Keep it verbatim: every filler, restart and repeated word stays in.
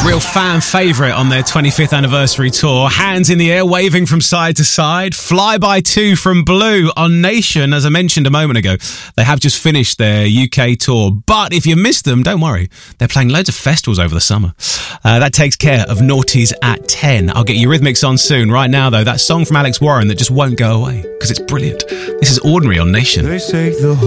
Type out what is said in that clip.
Real fan favourite on their twenty-fifth anniversary tour. Hands in the air, waving from side to side. Fly By Two from Blue on Nation. As I mentioned a moment ago, they have just finished their U K tour. But if you missed them, don't worry. They're playing loads of festivals over the summer. Uh, that takes care of Naughties at ten. I'll get Eurythmics on soon. Right now, though, that song from Alex Warren that just won't go away because it's brilliant. This is Ordinary on Nation. They say the